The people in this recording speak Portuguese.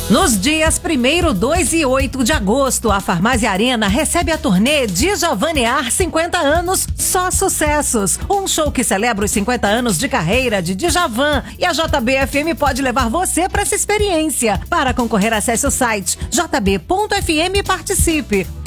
Nos dias 1º, 2 e 8 de agosto, a Farmácia Arena recebe a turnê Djavanear 50 anos, só sucessos. Um show que celebra os 50 anos de carreira de Djavan, e a JB FM pode levar você para essa experiência. Para concorrer, acesse o site jb.fm e participe.